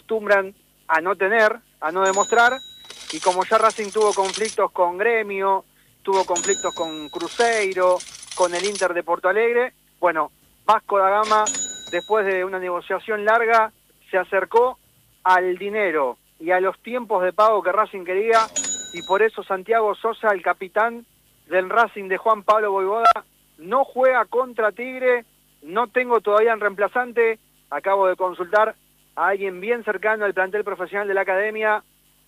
acostumbran a no tener, a no demostrar, y como ya Racing tuvo conflictos con Gremio, tuvo conflictos con Cruzeiro, con el Inter de Porto Alegre, bueno, Vasco da Gama, después de una negociación larga, se acercó al dinero y a los tiempos de pago que Racing quería, y por eso Santiago Sosa, el capitán del Racing de Juan Pablo Vojvoda, no juega contra Tigre. No tengo todavía en reemplazante, acabo de consultar a alguien bien cercano al plantel profesional de la academia.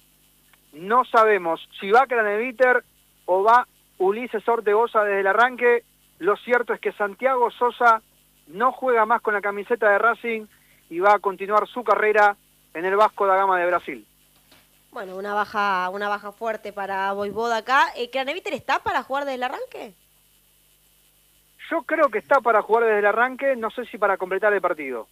No sabemos si va Craneviter o va Ulises Ortegoza desde el arranque. Lo cierto es que Santiago Sosa no juega más con la camiseta de Racing y va a continuar su carrera en el Vasco da Gama de Brasil. Bueno, una baja fuerte para Vojvoda acá. ¿Craneviter está para jugar desde el arranque? Yo creo que está para jugar desde el arranque, no sé si para completar el partido.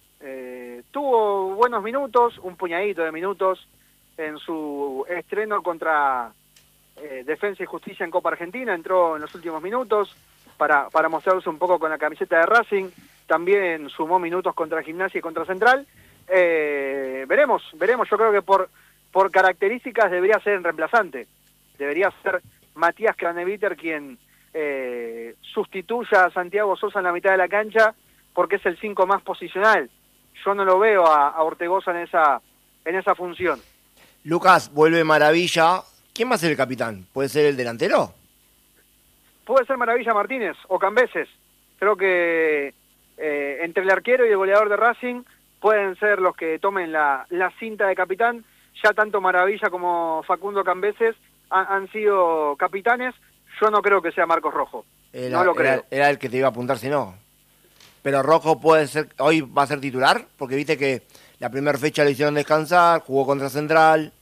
Tuvo buenos minutos, un puñadito de minutos en su estreno contra Defensa y Justicia en Copa Argentina, entró en los últimos minutos para mostrarse un poco con la camiseta de Racing, también sumó minutos contra Gimnasia y contra Central. Veremos, yo creo que por características debería ser en reemplazante, debería ser Matías Craneviter quien sustituya a Santiago Sosa en la mitad de la cancha, porque es el 5 más posicional. Yo no lo veo a Ortegoza en esa función. Lucas, vuelve Maravilla. ¿Quién va a ser el capitán? ¿Puede ser el delantero? Puede ser Maravilla Martínez o Cambeses. Creo que entre el arquero y el goleador de Racing pueden ser los que tomen la cinta de capitán. Ya tanto Maravilla como Facundo Cambeses han sido capitanes. Yo no creo que sea Marcos Rojo. No lo creo. Era el que te iba a apuntar si no. Pero Rojo puede ser, hoy va a ser titular, porque viste que la primera fecha le hicieron descansar, jugó contra Central.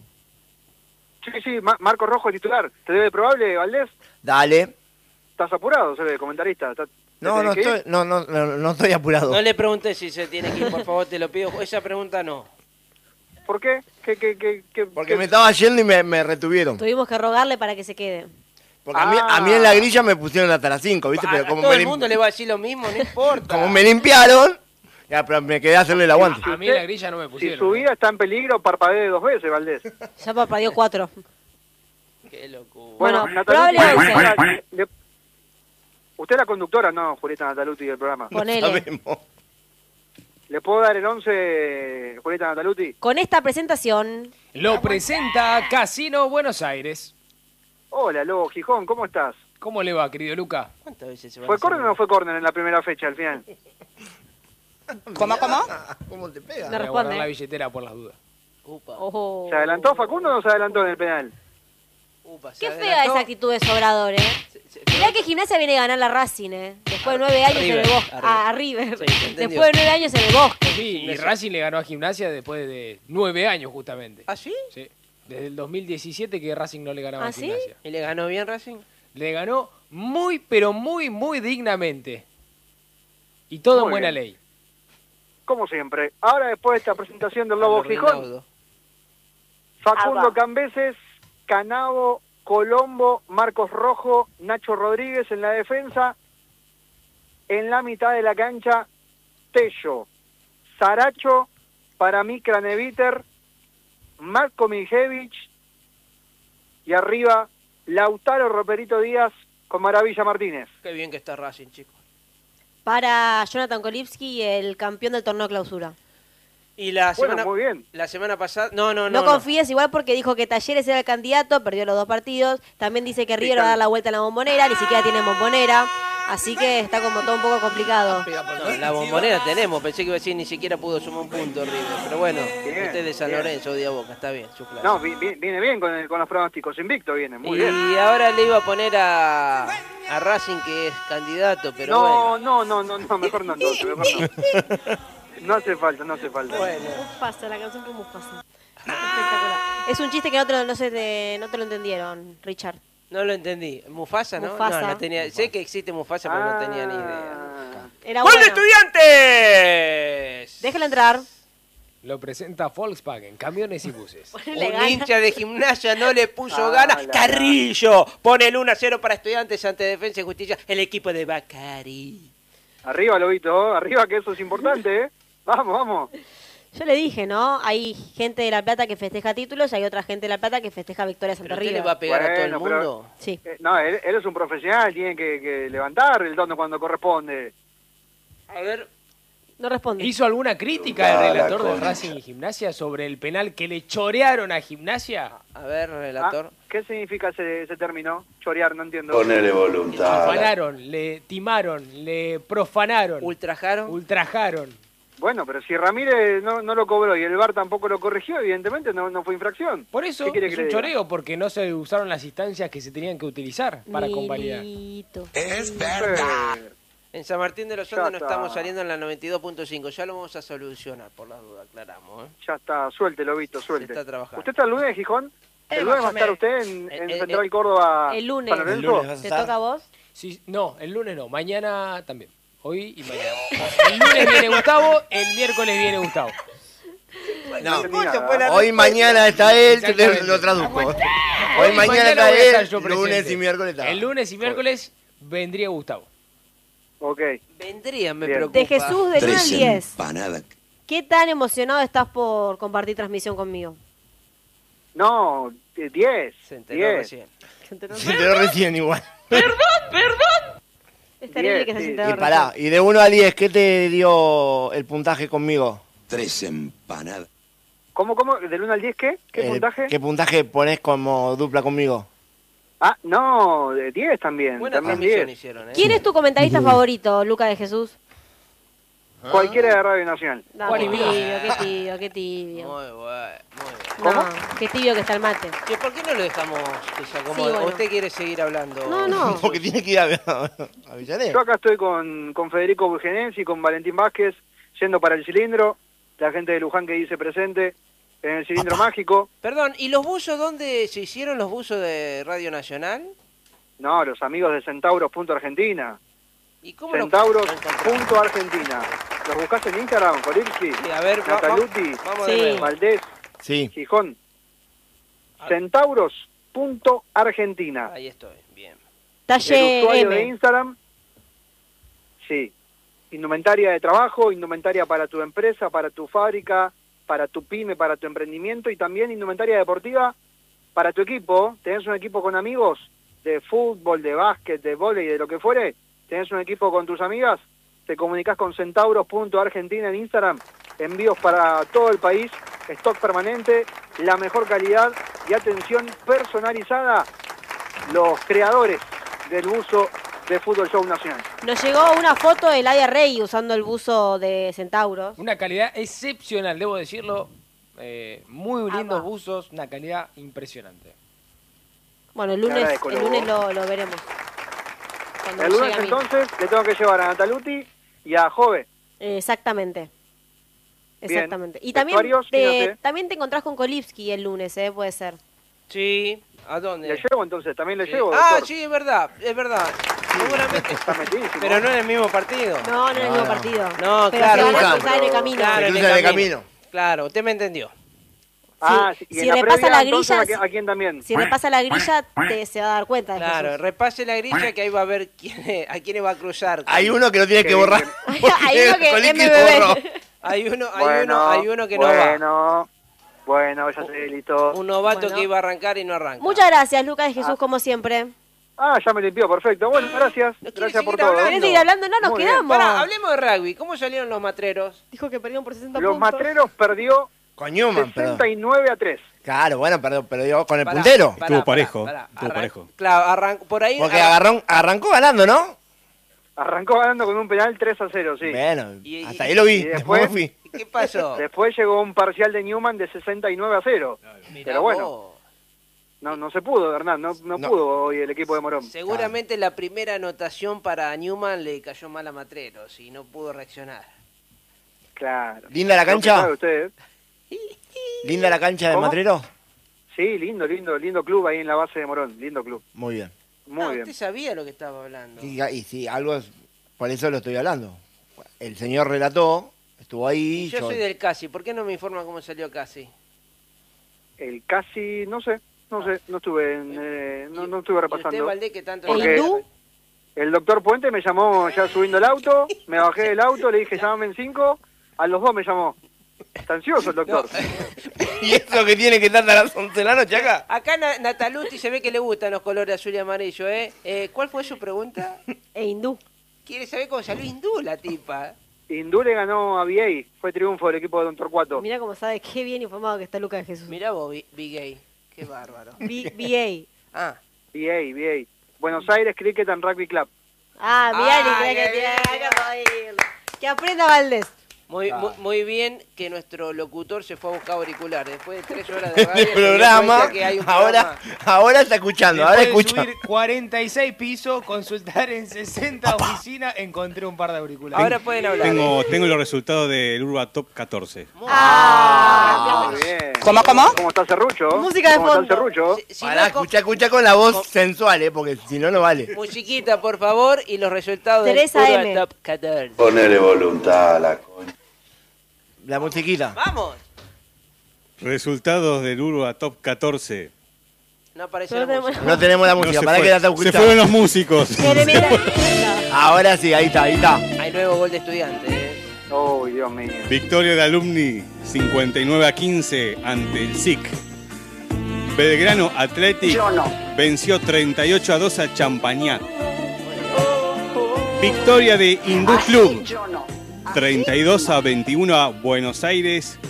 Sí, Marcos Rojo es titular. ¿Te debe probable, Valdés? Dale. ¿Estás apurado, se ve, comentarista? No estoy apurado. No le pregunté si se tiene que ir, por favor, te lo pido. Esa pregunta no. ¿Por qué? Porque me estaba yendo y me retuvieron. Tuvimos que rogarle para que se quede. Porque a mí en la grilla me pusieron hasta las 5, ¿viste? Pero como todo el mundo le va a decir lo mismo, no importa. Como me limpiaron, ya, pero me quedé a hacerle el aguante. A mí en la grilla no me pusieron. Si su vida está en peligro, parpadee 2 veces, Valdés. Ya parpadeó 4. Qué locura. Bueno, Natalucci, probable 11. Usted es la conductora, ¿no, Julieta Natalucci, del programa? Ponele. ¿Le puedo dar el 11, Julieta Natalucci? Con esta presentación... Lo presenta Casino Buenos Aires. Hola, Lobo Gijón, ¿cómo estás? ¿Cómo le va, querido Luca? ¿Cuántas veces se va ¿Fue córner o no fue córner en la primera fecha, al final? ¿Cómo? ¿Cómo te pega? Me Voy a guardar la responde. billetera por las dudas. Upa. Ojo. ¿Se adelantó Facundo o no se adelantó en el penal? Upa, se Qué fea adelantó. esa actitud de Sobrador, Mirá que Gimnasia viene a ganar la Racing, Después de 9 años en el Bosque. A River. Sí, entendió. Después de 9 años en el Bosque. Sí, y Racing le ganó a Gimnasia después de 9 años justamente. ¿Ah, sí? Sí. Desde el 2017 que Racing no le ganaba ¿Ah, a sí? Gimnasia. ¿Y le ganó bien Racing? Le ganó muy, pero muy, muy dignamente. Y todo en Muy buena bien. ley. Como siempre. Ahora, después de esta presentación del Lobo Gijón, Rinaldo. Facundo Cambeses, Canavo, Colombo, Marcos Rojo, Nacho Rodríguez en la defensa. En la mitad de la cancha, Tello, Saracho, para mí Craneviter, Marco Miljevich y arriba Lautaro Roperito Díaz con Maravilla Martínez. Qué bien que está Racing, chicos. Para Jonathan Kolipski, el campeón del torneo clausura. Y la Bueno, semana, muy bien. la semana pasada... No confíes igual porque dijo que Talleres era el candidato, perdió los 2 partidos. También dice que River va a dar la vuelta en la Bombonera, ni siquiera tiene Bombonera. Así que está como todo un poco complicado. No, la Bombonera tenemos. Pensé que iba a decir ni siquiera pudo sumar un punto River. Pero bueno, Bien, usted de San bien. Lorenzo, odia Boca. Está bien, su clase. No, viene bien con los pronósticos. Invicto viene, muy bien. Y ahora le iba a poner a Racing, que es candidato, pero bueno. No, mejor no entonces, mejor no. No hace falta. Bueno. Mufasa, la canción con Mufasa. Espectacular. Es un chiste que no te lo entendieron, Richard. No lo entendí. ¿Mufasa, no? Mufasa. No tenía. Sé que existe Mufasa, pero no tenía ni idea. Era ¡Gol de bueno. Estudiantes! Déjalo entrar. Lo presenta Volkswagen, camiones y buses. Ponele Un ganas. hincha de Gimnasia no le puso ganas. Carrillo pone el 1-0 para Estudiantes ante Defensa y Justicia. El equipo de Bacari. Arriba, Lobito, arriba, que eso es importante, Vamos. Yo le dije, ¿no? Hay gente de La Plata que festeja títulos y hay otra gente de La Plata que festeja victorias ante ¿Pero usted River. le va a pegar a todo el Bueno, pero- mundo? Sí. No, él es un profesional, tiene que levantar el tono cuando corresponde. A ver, No responde. ¿Hizo alguna crítica el relator de Racing y Gimnasia sobre el penal que le chorearon a Gimnasia? a ver, relator. ¿Qué significa ese término? Chorear, no entiendo. Ponele voluntad. Afanaron, le timaron, le profanaron, ¿Ultrajaron? ultrajaron. Bueno, pero si Ramírez no lo cobró y el VAR tampoco lo corrigió, evidentemente no fue infracción. Por eso ¿Qué quiere es que le un diga? choreo, porque no se usaron las instancias que se tenían que utilizar para convalidar. Milito. En San Martín de los Ya Andes no está. estamos saliendo en la 92.5. Ya lo vamos a solucionar, por la duda, aclaramos. ¿eh? Ya está, suéltelo, Vito, suelte. Se está trabajando. ¿Usted está el lunes, Gijón? ¿El lunes va a estar usted en Central Córdoba? El lunes. San El Lorenzo? lunes vas a ¿Te estar. toca a vos? Sí, no, el lunes no, mañana también. Hoy y mañana. El lunes viene Gustavo, el miércoles viene Gustavo. No, entendí nada. hoy mañana está él, te Exactamente. lo traduzco. Hoy mañana está voy a estar él, yo lunes presente. y miércoles está. El lunes y miércoles vendría Gustavo. Ok. Vendrían, me Bien. preocupa. De Jesús del 1 al 10. empanadas. ¿Qué tan emocionado estás por compartir transmisión conmigo? No, 10. Se enteró 10. recién. Se enteró recién igual. Es terrible 10, que se sí. haya Y enterado pará, recién. y de 1 a 10, ¿qué te dio el puntaje conmigo? 3 empanadas. ¿Cómo? ¿Del 1 al 10 qué? ¿Qué puntaje? ¿Qué puntaje pones como dupla conmigo? Ah, no, de 10 también. Buena También transmisión 10. hicieron, ¿eh? ¿Quién es tu comentarista favorito, Luca de Jesús? Cualquiera de Radio Nacional. No, ¿Cuál qué invitó? tibio, qué tibio, qué tibio. Muy bueno, muy bien. ¿Cómo? No, qué tibio que está el mate. Che, ¿por qué no lo dejamos que se acomode? Sí, bueno. ¿O usted quiere seguir hablando? No, no. Porque tiene que ir a Avellaneda. Yo acá estoy con Federico Burgenensi y con Valentín Vázquez, yendo para el cilindro. La gente de Luján que dice presente en el cilindro mágico. Perdón, ¿y los buzos dónde se hicieron los buzos de Radio Nacional? No, los amigos de Centauros.Argentina. ¿Y cómo lo encontramos? Centauros.Argentina. ¿Los buscás en Instagram, Kolirski? Sí, a ver, Nataluti, vamos Sí. de nuevo. Valdés, Sí. Gijón. Centauros.Argentina. Ahí estoy, bien. Talle El usuario de M. Instagram, sí. Indumentaria de trabajo, indumentaria para tu empresa, para tu fábrica, para tu pyme, para tu emprendimiento y también indumentaria deportiva para tu equipo. ¿Tenés un equipo con amigos de fútbol, de básquet, de vóley, de lo que fuere? ¿Tenés un equipo con tus amigas? Te comunicás con centauros.argentina en Instagram. Envíos para todo el país, stock permanente, la mejor calidad y atención personalizada. Los creadores del buzo de Fútbol Show Nacional. Nos llegó una foto de Laia Rey usando el buzo de Centauros. Una calidad excepcional, debo decirlo. Muy lindos va. buzos, una calidad impresionante. Bueno, el Te lunes, agradezco, el Lobo. lunes lo veremos. Cuando El llegue lunes a mí. entonces le tengo que llevar a Nataluti y a Jove. Exactamente. Bien. Exactamente. Y también Vestuarios, ¿quién hace? también te encontrás con Kolipski el lunes, puede ser. Sí, ¿a dónde? ¿Le llevo entonces? ¿También le Sí. llevo, Ah, doctor? sí, es verdad, es verdad. Seguramente. Está metidísimo. Pero no en el mismo partido. No, no es el mismo no. partido. No, pero claro. se van a Claro. cruzar en el camino. Claro, Se en cruzan el el camino. Claro, usted me entendió. Ah, Si- sí. Y si en la repasa previa, la entonces, grilla, ¿a quién también? Si repasa la grilla, se va a dar cuenta de Claro, Jesús. repase la grilla que ahí va a ver a quiénes va a cruzar. Hay uno que lo tiene Qué que borrar. bien. porque Hay uno que Coliqui lo MBB. borró. Hay uno que bueno, no va. Bueno, ya sé, listo. Un novato Bueno. que iba a arrancar y no arranca. Muchas gracias, Lucas de Jesús, como siempre. Ah, ya me limpió, perfecto. Bueno, gracias. ¿No quiere Gracias por seguir todo. hablando? ¿Querés seguir hablando? No, nos Muy bien. quedamos. Pará, hablemos de rugby. ¿Cómo salieron los matreros? Dijo que perdieron por 60 Los puntos. Matreros perdió Con Newman, perdón. 69-3. Claro, bueno, pero digo, con el Pará, puntero. pará, Estuvo parejo, pará. estuvo parejo. Claro, arrancó por ahí. Porque arrancó ganando, ¿no? Arrancó ganando con un penal 3-0, sí. Bueno, Y- hasta ahí lo vi. y Después después- me fui. ¿Qué pasó? Después llegó un parcial de Newman de 69-0. Mirá Pero bueno, vos. no se pudo, Hernán. No No. pudo hoy el equipo de Morón. Seguramente la primera anotación para Newman le cayó mal a Matreros y no pudo reaccionar. Claro. ¿Linda la Lo que cancha? sabe usted. ¿Linda la cancha de ¿Cómo? Matrero? Sí, lindo club ahí en la base de Morón. Lindo club. Muy bien. Muy Ah, bien. usted sabía lo que estaba hablando. Y sí, algo es, por eso lo estoy hablando. El señor relató, estuvo ahí. Y yo soy del Casi. ¿Por qué no me informa cómo salió Casi? El casi, no estuve, no estuve ¿Y usted, repasando. Valdés, que tanto... Porque- hindú? El doctor Puente me llamó ya subiendo el auto, me bajé del auto, le dije llámame en 5, a los 2 me llamó. Está ansioso el doctor. ¿Y eso que tiene que estar a las 11 de la noche acá? Acá Nataluti se ve que le gustan los colores azul y amarillo, ¿eh? ¿Cuál fue su pregunta? E hindú. Quiere saber cómo salió hindú la tipa. Hindú le ganó a VA, fue triunfo del equipo de Don Torcuato. Mirá cómo sabe, qué bien informado que está Lucas de Jesús. Mirá vos, Big Gay. Qué bárbaro. BA. Ah, VA. Buenos Aires Cricket and Rugby Club. Ah, mirá, Ay, que ay, tiene ay, que joder. Que aprenda Valdés. muy bien que nuestro locutor se fue a buscar auriculares. Después de 3 horas de radio, El se dio programa, cuenta que hay un ahora está escuchando, ahora Después de escucha. subir 46 pisos, consultar en 60 oficinas, encontré un par de auriculares. Ahora pueden hablar. Tengo los resultados del Urba Top 14. Ah, Muy bien. ¿Cómo? ¿Cómo está Serrucho? Música de ¿Cómo está fondo. el Serrucho? Si Pará, no, escucha con la voz sensual, porque si no, no vale. musiquita, por favor, y los resultados Teresa del Urba M. Top 14. Ponele voluntad a la coña. La musiquita. ¡Vamos! Resultados del Urba Top 14. No apareció No la tenemos- música. No tenemos la No, música, se para fue. que la está Se escuchando. fueron los músicos. Ahora sí, ahí está. Hay nuevo gol de estudiante, Oh, Dios mío. Victoria de Alumni 59-15 ante el SIC. Belgrano Athletic venció 38-2 a Champañat. Victoria de Hindú Club 32-21 a Buenos Aires.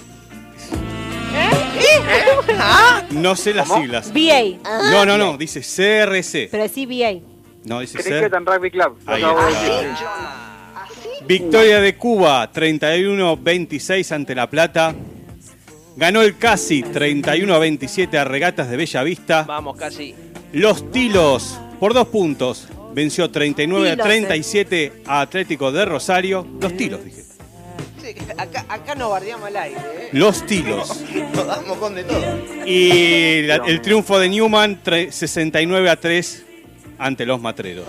No sé las siglas. BA. No, dice CRC. Pero sí BA. No, dice Cricket and Rugby Club. Lo Ahí acabo de está. decir. Victoria de Cuba 31-26 ante La Plata. Ganó el Casi 31-27 a Regatas de Bella Vista. Vamos, casi. Los Tilos por 2 puntos. Venció 39-37 a Atlético de Rosario. Los Tilos, dije. Sí, acá nos bardeamos al aire, Los Tilos. Nos damos con de todo. Y el triunfo de Newman 69-3 ante los Matreros.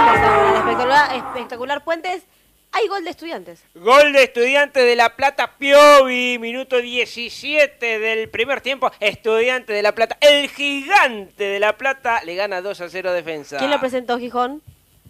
Espectacular Puentes. Hay gol de Estudiantes. Gol de Estudiante de La Plata, Piovi, minuto 17 del primer tiempo. Estudiante de La Plata, el gigante de La Plata, le gana 2-0 a Defensa. ¿Quién lo presentó, Gijón?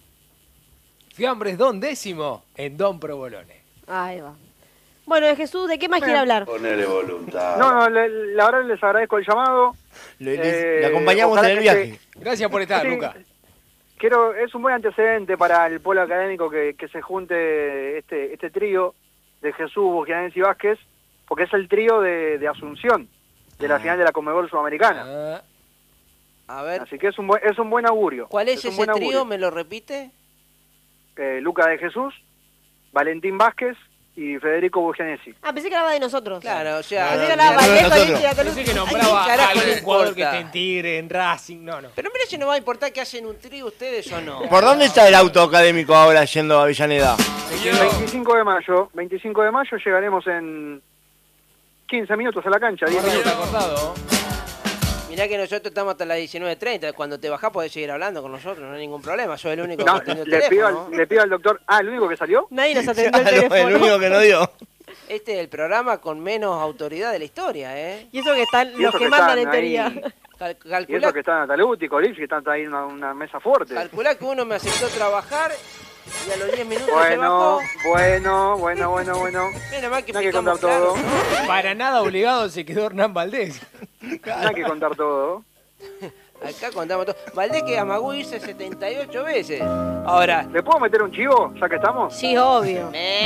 Fiambres Don Décimo en Don Provolone. Ahí va. Bueno, de Jesús, ¿de qué más quiere hablar? Ponele voluntad. No, la verdad les agradezco el llamado. Le acompañamos ojalá en el que viaje. Gracias por estar, Sí. Luca. Es un buen antecedente para el polo académico que se junte este trío de Jesús, Bugianense y Vázquez, porque es el trío de Asunción, de la final de la Conmebol Sudamericana. Ah, A ver, Así que es un buen augurio. ¿cuál es un ese buen trío? augurio. ¿Me lo repite? Luca de Jesús, Valentín Vázquez y Federico Bugianesi. Ah, pensé que hablaba de nosotros. Claro, o sea... Pensé que no, hablaba no, Valdés, nosotros. Colichi, pensé Colucci. que nombraba ¿Qué a carajo le algún jugador que importa? esté en Tigre, en Racing. No. Pero mira si no va a importar que hacen un trío ustedes o no. ¿Por dónde está el auto académico ahora yendo a Avellaneda? 25 de mayo llegaremos en 15 minutos a la cancha, 10 Está minutos. cortado. Mirá que nosotros estamos hasta las 19:30. Cuando te bajás podés seguir hablando con nosotros, no hay ningún problema. Soy el único No, que atendió el le teléfono. pido al doctor... Ah, ¿el único que salió? Nadie nos atendió el Ya, no, teléfono. el único que no dio. Este es el programa con menos autoridad de la historia, ¿eh? Y eso que están Y los eso que que mandan en están ahí. teoría. Y Calculá, eso que está Nataluti, Colichi, que están ahí en una mesa fuerte. calculá que uno me aceptó trabajar y a los 10 minutos se bajó. Bueno. Menos mal que No hay que explicamos contar todo. claro. Para nada obligado se quedó Hernán Valdés. No hay que contar todo. Acá contamos todo. Valdés que Amagú hice 78 veces. Ahora, ¿Le puedo meter un chivo, ya que estamos? Sí, obvio.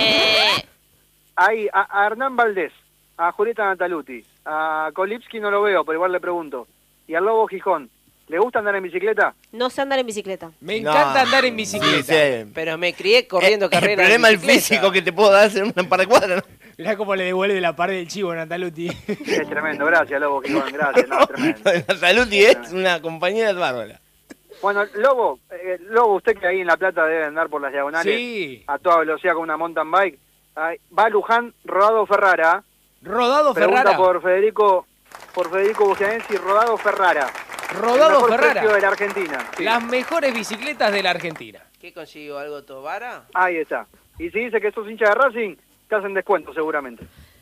Ahí, a Hernán Valdés, a Julieta Nataluti, a Kolipski no lo veo, pero igual le pregunto. Y al Lobo Gijón, ¿le gusta andar en bicicleta? No sé andar en bicicleta. Me No. encanta andar en Sí, bicicleta. sí. pero me crié corriendo carreras. El problema de del bicicleta. físico que te puedo dar es en un par de cuadras. Mirá cómo le devuelve la pared del chivo a Nataluti. Es tremendo, gracias Lobo Gijón, gracias, no, tremendo. La salud y es una compañera bárbara. Bueno, Lobo, usted que ahí en La Plata debe andar por las diagonales Sí. a toda velocidad con una mountain bike. Ahí, va a Luján, Rodado Ferrara. Rodado Pregunta Ferrara. por Federico Bugianense y Rodado Ferrara. El Rodado mejor Ferrara. precio de la Argentina. Sí. Las mejores bicicletas de la Argentina. ¿Qué consiguió? ¿Algo Tobara? Ahí está. Y si dice que sos hincha de Racing, te hacen descuento seguramente.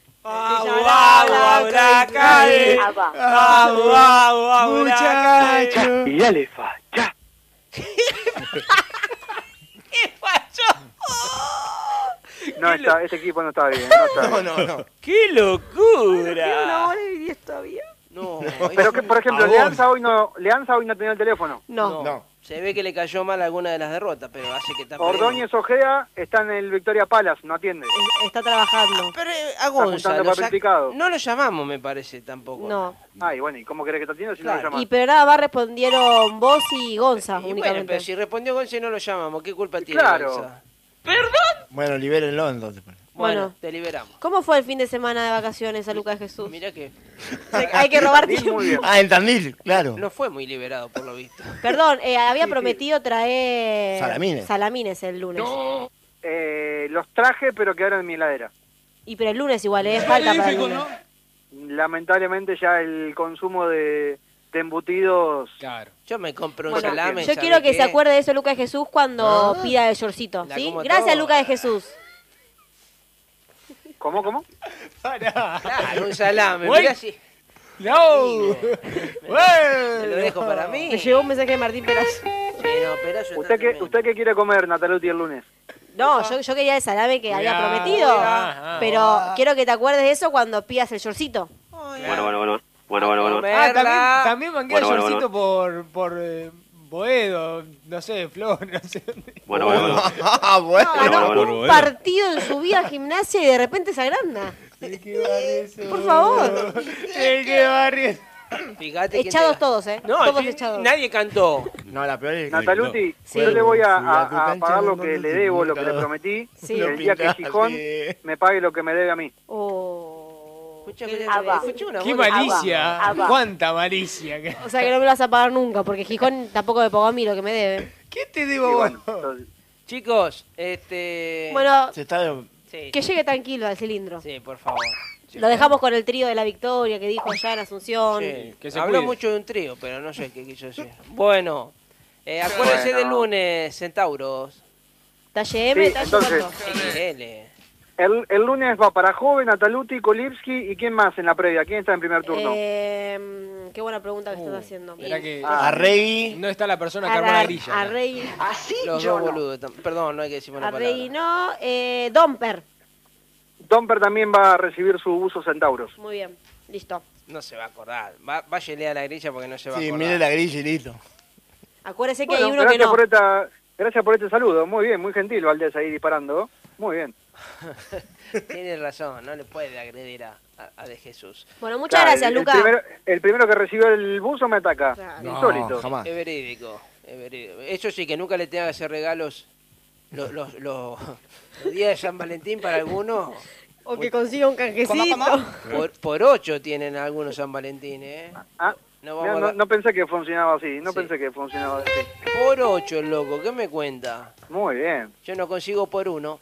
Muchacho. Y dale facha. No, este equipo no está bien. No está bien. No. ¡Qué locura! Una hora y 10 todavía. No, Pero que, por ejemplo, A vos. Leanza hoy no tenía el teléfono. No. Se ve que le cayó mal alguna de las derrotas, pero hace que está Ordóñez Ojeda está en el Victoria Palace, no atiende. Está trabajando. Pero a Gonza juntando lo papel picado. no lo llamamos, me parece, tampoco. No. Ay, bueno, ¿y cómo querés que te atienda si no Claro. lo llamas? Y pero nada más respondieron vos y Gonza Y bueno, únicamente. pero si respondió Gonza y no lo llamamos, ¿qué culpa tiene Claro. Gonza? Bueno, libérenlo entonces. Bueno, Bueno. te liberamos. ¿Cómo fue el fin de semana de vacaciones a Lucas Jesús? Mira que Hay que robar Sí, tiempo. muy bien. Ah, en Tandil, claro. no fue muy liberado, por lo visto. Perdón, había Sí, prometido traer Salamines. el lunes. Los traje, pero quedaron en mi heladera. Y pero el lunes igual, falta para el lunes. Lamentablemente ya el consumo de embutidos... Claro. Yo me compro un Bueno, salame. yo ¿sabe quiero que qué? se acuerde de eso Lucas de Jesús cuando pida el shortcito, La ¿sí? como Gracias toda. Lucas de Jesús. ¿Cómo? Claro, un salame. Uy. Mirá si ¡No! te lo dejo para mí. Me llegó un mensaje de Martín Perazo. Sí, no, pero eso está tremendo. ¿Usted qué quiere comer, Nataluti, el lunes? No, yo quería el salame que había Mirá, prometido. mirá. Pero quiero que te acuerdes de eso cuando pidas el shortcito. Bueno. Comerla. También mangué el shortcito por Boedo, no sé, Flor, no sé dónde. Bueno. Ah, bueno. Ganó bueno. un partido en su vida gimnasia y de repente se agranda. ¿Qué barrio eso? Por favor. ¿Qué barrio? Fíjate quién Echados te- todos, No, todos sí, echados. nadie cantó. No, la peor es que... Nataluti, Sí. yo le voy Fui a a tu cancha pagar lo donde que le se debo, lo que pinta. le prometí, Sí. el día que Gijón Sí. me pague lo que me debe a mí. Oh. Escucha, Qué- escucha una ¡Qué voz de- malicia! ¡Cuánta malicia! O sea que no me lo vas a pagar nunca, porque Gijón tampoco me pagó a mí lo que me debe. ¿Qué te Y debo bueno, vos? entonces, Chicos, Bueno, Se está... sí, que llegue tranquilo al cilindro. sí, por favor. Sí. Lo dejamos con el trío de la victoria que dijo allá en Asunción. Sí, que se habló cuide. mucho de un trío, pero no sé qué quiso decir. Bueno, acuérdense Bueno. del lunes, Centauros. Talle M, Sí, talle entonces- cuánto. XL. el lunes va para Joven, Nataluti, Kolipski y ¿quién más en la previa? ¿Quién está en primer turno? Qué buena pregunta que estás haciendo. Mirá que Arregui. no está la persona que armó la grilla. A Rey, Los dos boludos. Perdón, no hay que decir una a Rey palabra. no. Domper. Domper también va a recibir su buzo Centauros. Muy bien, listo. No se va a acordar. Váyale a la grilla porque no se va a Sí, acordar. mire la grilla y listo. Acuérdese que Bueno, hay uno que gracias, no. gracias por este saludo. Muy bien, muy gentil Valdés ahí disparando. Muy bien. Tiene razón, no le puede agredir a De Jesús. Bueno, muchas Claro, gracias, Luca. El primero que recibió el buzo me ataca. Claro. No, Insólito. jamás. Es verídico, es verídico. Eso sí, que nunca le tenga que hacer regalos los días de San Valentín para algunos. O que consiga un canjecito. Por 8 tienen algunos San Valentín, ¿eh? Ah, No vamos a no, dar- no pensé que funcionaba así. No Sí. pensé que funcionaba así. Por 8, loco, ¿qué me cuenta? Muy bien. Yo no consigo por 1.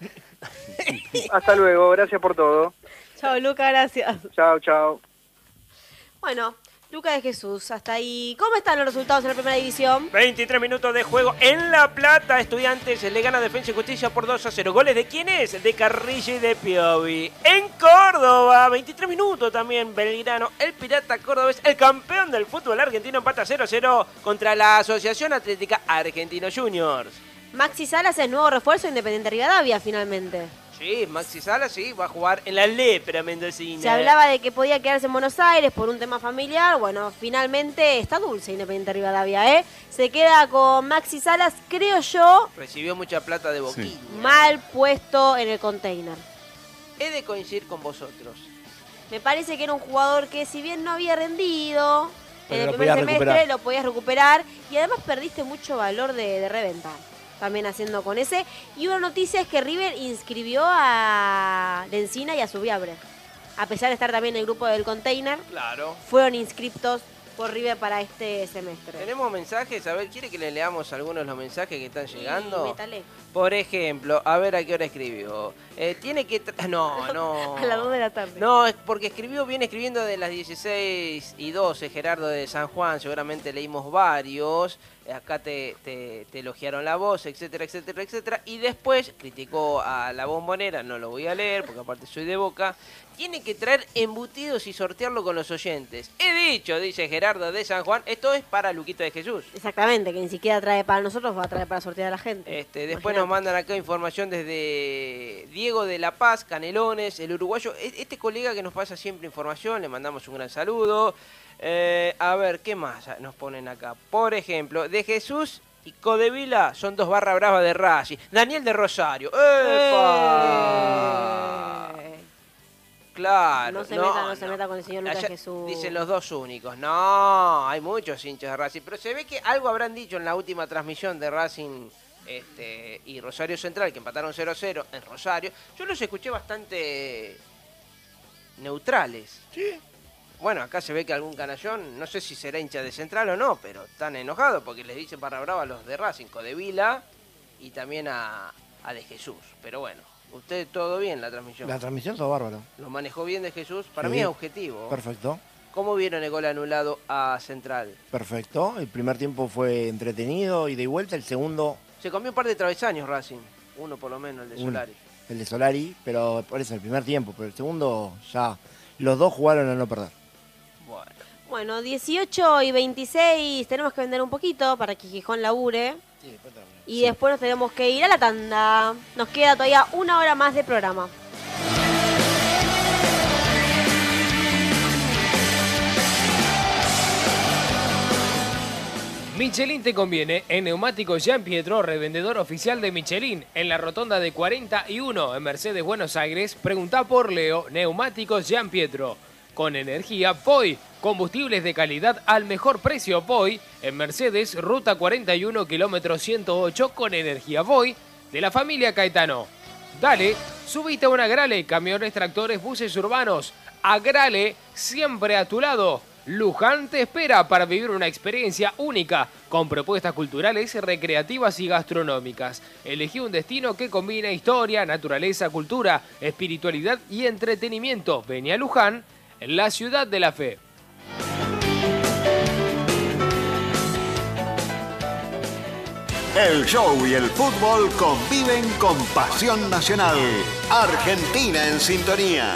Hasta luego. Gracias por todo. Chao, Luca, gracias. Chao, chao. Bueno, Luca de Jesús, hasta ahí. ¿Cómo están los resultados en la primera división? 23 minutos de juego en La Plata. Estudiantes le gana Defensa y Justicia por 2-0. ¿Goles de quién es? De Carrillo y de Piovi. En Córdoba, 23 minutos también. Belgrano, el Pirata Cordobés, el campeón del fútbol argentino, empata 0-0 contra la Asociación Atlética Argentino Juniors. Maxi Salas es nuevo refuerzo de Independiente Rivadavia, finalmente. Sí, Maxi Salas sí, va a jugar en la Lepra mendocina. Se hablaba de que podía quedarse en Buenos Aires por un tema familiar. Bueno, finalmente está dulce Independiente Rivadavia, ¿eh? Se queda con Maxi Salas, creo yo, Recibió mucha plata de Boquilla. mal puesto en el container. He de coincidir con vosotros. Me parece que era un jugador que si bien no había rendido Pero en el lo primer podías semestre, recuperar. lo podías recuperar y además perdiste mucho valor de reventa. También haciendo con ese. Y una noticia es que River inscribió a Lencina y a Subiabre. A pesar de estar también en el grupo del container, Claro. fueron inscriptos por River para este semestre. Tenemos mensajes, a ver, ¿quiere que le leamos algunos de los mensajes que están llegando? Métale. Por ejemplo, a ver a qué hora escribió. Tiene que... No. A las 2 de la tarde. No, es porque viene escribiendo de las 16:12, Gerardo de San Juan, seguramente leímos varios. acá te elogiaron la voz, etcétera, etcétera, etcétera. Y después criticó a la Bombonera, no lo voy a leer porque aparte soy de Boca. Tiene que traer embutidos y sortearlo con los oyentes. He dicho, dice Gerardo de San Juan, esto es para Luquita de Jesús. Exactamente, que ni siquiera trae para nosotros, va a traer para sortear a la gente. Después Imagínate. nos mandan acá información desde Diego de La Paz, Canelones, el uruguayo. Este colega que nos pasa siempre información, le mandamos un gran saludo. A ver, ¿qué más nos ponen acá? Por ejemplo, de Jesús y Codevila son 2 barra bravas de Racing. Daniel de Rosario. ¡Epa! Claro. No se meta con el señor Lucas Allá Jesús. Dicen los 2 únicos. No, hay muchos hinchas de Racing. Pero se ve que algo habrán dicho en la última transmisión de Racing y Rosario Central, que empataron 0-0 en Rosario. Yo los escuché bastante neutrales. Sí. Bueno, acá se ve que algún canallón, no sé si será hincha de Central o no, pero están enojados porque les dicen barra brava a los de Racing, de Vila y también a de Jesús. Pero bueno, usted todo bien la transmisión. La transmisión todo bárbaro. Lo manejó bien de Jesús, para Sí. mí es objetivo. Perfecto. ¿Cómo vieron el gol anulado a Central? Perfecto. El primer tiempo fue entretenido, ida y vuelta. El segundo, Se comió un par de travesaños Racing, uno por lo menos, el de Uno. Solari. el de Solari, pero por eso el primer tiempo. Pero el segundo ya los dos jugaron a no perder. Bueno, Bueno, 18:26, tenemos que vender un poquito para que Gijón labure. Y después nos tenemos que ir a la tanda. Nos queda todavía 1 hora más de programa. Michelin te conviene en Neumáticos Jean Pietro, revendedor oficial de Michelin, en la rotonda de 41 en Mercedes, Buenos Aires. Preguntá por Leo, Neumáticos Jean Pietro. Con energía POI, combustibles de calidad al mejor precio POI, en Mercedes, ruta 41, kilómetro 108, con energía POI, de la familia Caetano. Dale, subite a una Agrale, camiones, tractores, buses urbanos. Agrale, siempre a tu lado. Luján te espera para vivir una experiencia única, con propuestas culturales, recreativas y gastronómicas. Elegí un destino que combina historia, naturaleza, cultura, espiritualidad y entretenimiento. Vení a Luján, la ciudad de la fe. El show y el fútbol conviven con pasión nacional. Argentina en sintonía.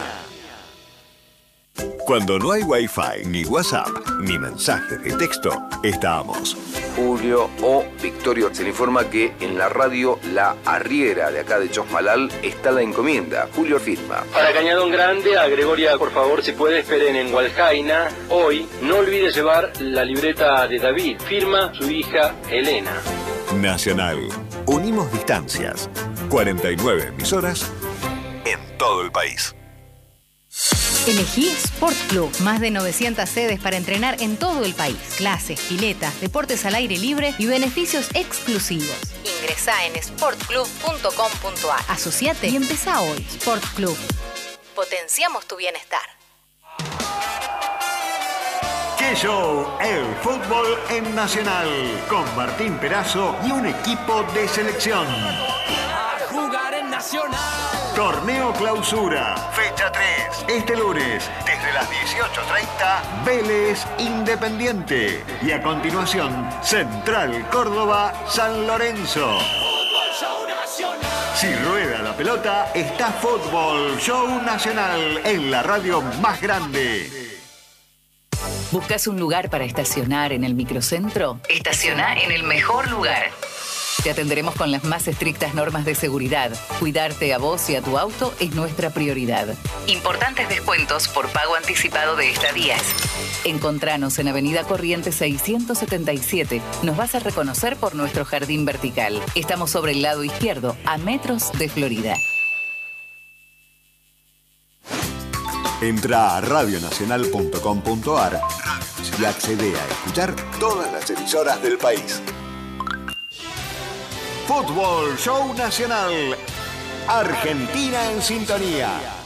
Cuando no hay Wi-Fi, ni WhatsApp, ni mensaje de texto, estamos. Julio o Victorio se le informa que en la radio La Arriera de acá de Chosmalal está la encomienda. Julio firma. Para Cañadón Grande, a Gregoria, por favor, si puede, esperen en Hualjaina. Hoy, no olvide llevar la libreta de David. Firma su hija Elena. Nacional. Unimos distancias. 49 emisoras en todo el país. Elegí Sport Club. Más de 900 sedes para entrenar en todo el país. Clases, piletas, deportes al aire libre y beneficios exclusivos. Ingresá en sportclub.com.ar. Asociate y empezá hoy. Sport Club. Potenciamos tu bienestar. ¡Qué show! El fútbol en Nacional. Con Martín Perazo y un equipo de selección. A jugar en Nacional. Torneo Clausura, fecha 3, este lunes, desde las 18:30, Vélez Independiente. Y a continuación, Central Córdoba, San Lorenzo. Si rueda la pelota, está Fútbol Show Nacional en la radio más grande. ¿Buscas un lugar para estacionar en el microcentro? Estaciona en el mejor lugar. Te atenderemos con las más estrictas normas de seguridad. Cuidarte a vos y a tu auto es nuestra prioridad. Importantes descuentos por pago anticipado de estadías. Encontranos en Avenida Corrientes 677. Nos vas a reconocer por nuestro jardín vertical. Estamos sobre el lado izquierdo, a metros de Florida. Entra a radionacional.com.ar y accede a escuchar todas las emisoras del país. Fútbol Show Nacional. Argentina en sintonía.